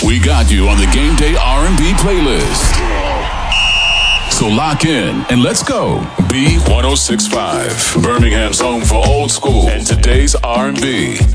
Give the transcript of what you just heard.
We got you on the Game Day R&B playlist. So lock in and let's go. B1065, Birmingham's home for old school and today's R&B.